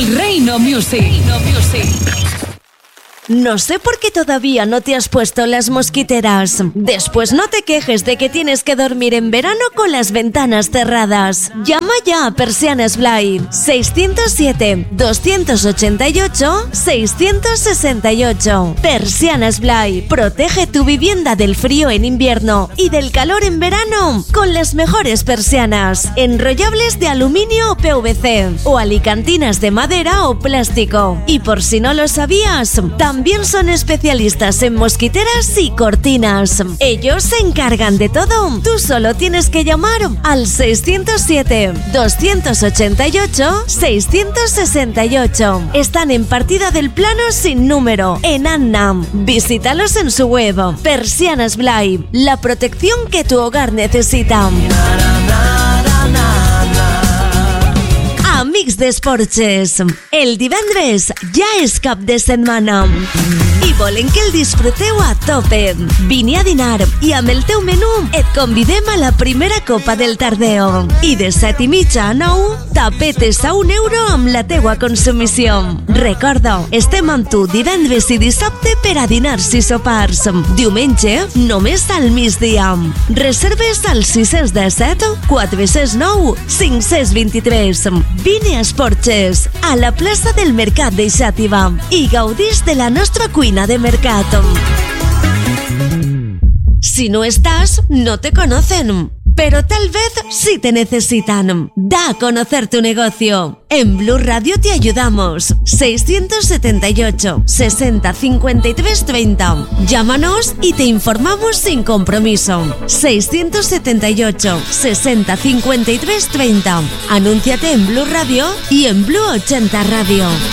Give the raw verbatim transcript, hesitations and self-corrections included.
El Reino Music. Reino Music. No sé por qué todavía no te has puesto las mosquiteras. Después no te quejes de que tienes que dormir en verano con las ventanas cerradas. Llama ya a Persianas Blay. seis cero siete, dos ocho ocho, seis seis ocho. Persianas Blay. Protege tu vivienda del frío en invierno y del calor en verano con las mejores persianas. Enrollables de aluminio o P V C. O alicantinas de madera o plástico. Y por si no lo sabías, también También son especialistas en mosquiteras y cortinas. Ellos se encargan de todo. Tú solo tienes que llamar al seis cero siete, dos ocho ocho, seis seis ocho. Están en Partida del Plano sin número, en Anna. Visítalos en su web. Persianas Blay, la protección que tu hogar necesita. Amics d'Esportes. El divendres ja és cap de setmana i volem que el disfruteu a tope. Vine a dinar i amb el teu menú et convidem a la primera copa del Tardeo. I de set i mitja a nou, tapetes a un euro amb la teua consumició. Recorda, estem amb tu divendres i dissabte per a dinars i sopars. Diumenge, només al migdia. Reserves al sis un set, quatre zero nou, cinc dos tres. Vine a Esportes, a la plaça del Mercat de Xàtiva i gaudís de la nostra cuina de mercat. Si no estás, no te conocen, pero tal vez sí te necesitan. Da a conocer tu negocio. En Blue Radio te ayudamos. seis siete ocho, sesenta, cincuenta y tres, treinta. Llámanos y te informamos sin compromiso. seis siete ocho, sesenta, cincuenta y tres, treinta. Anúnciate en Blue Radio y en Blue ochenta Radio.